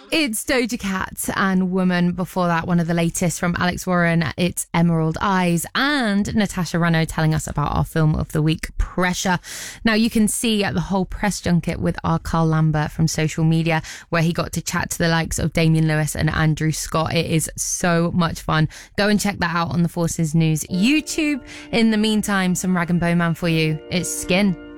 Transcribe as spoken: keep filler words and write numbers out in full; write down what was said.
It's Doja Cat and Woman. Before that, one of the latest from Alex Warren, it's Emerald Eyes, and Natasha Rano telling us about our film of the week, Pressure. Now, you can see the whole press junket with our Carl Lambert from social media, where he got to chat to the likes of Damian Lewis and Andrew Scott. It is so much fun. Go and check that out on the Forces News YouTube. In the meantime, some Rag and Bone Man for you. It's Skin.